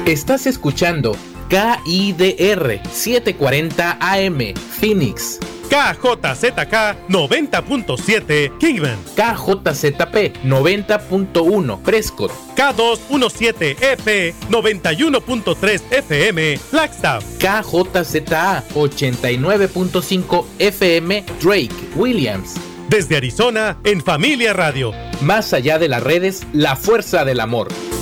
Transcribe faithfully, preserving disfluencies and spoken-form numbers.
Estás escuchando K I D R setecientos cuarenta A M, Phoenix. K J Z K noventa punto siete, Kingman. K J Z P noventa punto uno, Prescott. K doscientos diecisiete E P noventa y uno punto tres F M, Flagstaff. K J Z A ochenta y nueve punto cinco F M, Drake, Williams. Desde Arizona, en Familia Radio. Más allá de las redes, la fuerza del amor.